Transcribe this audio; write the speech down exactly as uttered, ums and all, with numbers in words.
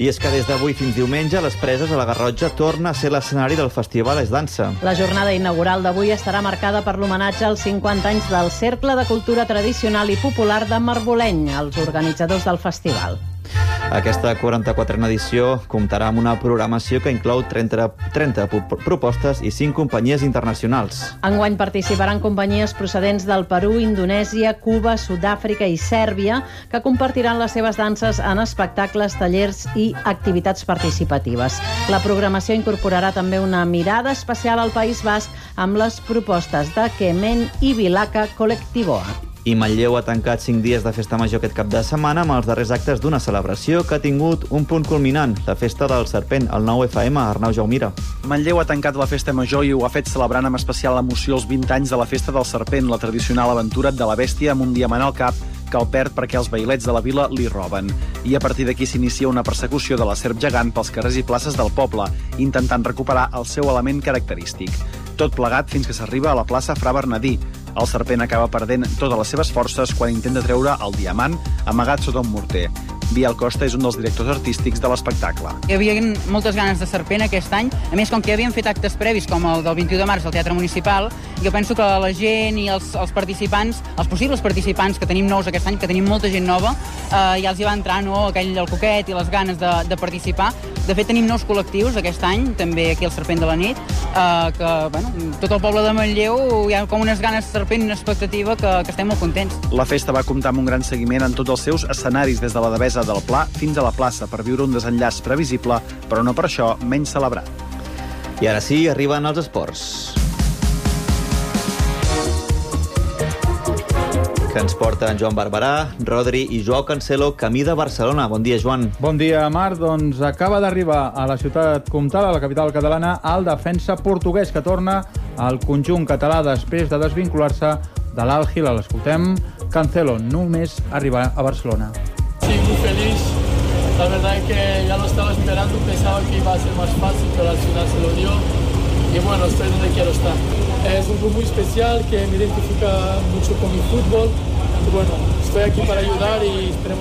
I és que des d'avui fins diumenge, les Preses a la Garrotxa torna a ser l'escenari del Festival Es Dansa. La jornada inaugural d'avui estarà marcada per l'homenatge als cinquanta anys del Cercle de Cultura Tradicional i Popular de Marboleny, els organitzadors del festival. Aquesta quaranta-quatrena edició comptarà amb una programació que inclou trenta, trenta propostes i cinc companyies internacionals. Enguany participaran companyies procedents del Perú, Indonèsia, Cuba, Sud-àfrica i Sèrbia, que compartiran les seves danses en espectacles, tallers i activitats participatives. La programació incorporarà també una mirada especial al País Basc amb les propostes de Kemen i Vilaca Kolektiboa. I Manlleu ha tancat cinc dies de festa major aquest cap de setmana amb els darrers actes d'una celebració que ha tingut un punt culminant, la festa del Serpent, el nou F M, Arnau Jaumira. Manlleu ha tancat la festa major i ho ha fet celebrant amb especial emoció els vint anys de la festa del Serpent, la tradicional aventura de la bèstia amb un diamant al cap que el perd perquè els vailets de la vila li roben. I a partir d'aquí s'inicia una persecució de la serp gegant pels carrers i places del poble, intentant recuperar el seu element característic. Tot plegat fins que s'arriba a la plaça Fra Bernadí. El serpent acaba perdent totes les seves forces quan intenta treure el diamant amagat sota un morter. Biel Costa és un dels directors artístics de l'espectacle. Hi havia moltes ganes de Serpent aquest any. A més, com que ja havien fet actes previs, com el del vint-i-u de març al Teatre Municipal, jo penso que la gent i els, els participants, els possibles participants que tenim nous aquest any, que tenim molta gent nova, eh, ja els hi va entrar no, aquell el coquet i les ganes de, de participar. De fet, tenim nous col·lectius aquest any, també aquí al Serpent de la nit, eh, que bueno, tot el poble de Manlleu hi ha com unes ganes de Serpent i una expectativa que, que estem molt contents. La festa va comptar amb un gran seguiment en tots els seus escenaris, des de la Devesa del Pla fins a la plaça, per viure un desenllaç previsible, però no per això menys celebrat. I ara sí, arriben els esports. Que ens porta en Joan Barberà, Rodri i Joao Cancelo, camí de Barcelona. Bon dia, Joan. Bon dia, Marc. Doncs acaba d'arribar a la ciutat comtal, a la capital catalana, el defensa portuguès que torna al conjunt català després de desvincular-se de l'Al Hilal. L'escoltem. Cancelo només arriba a Barcelona. Sí, muy feliz. La verdad es que ya lo estaba esperando, pensaba que iba a ser más fácil, pero al final se lo dio. Y bueno, estoy donde quiero estar. Es un club muy especial que me identifica mucho con mi fútbol. Y bueno, estoy aquí para ayudar y esperemos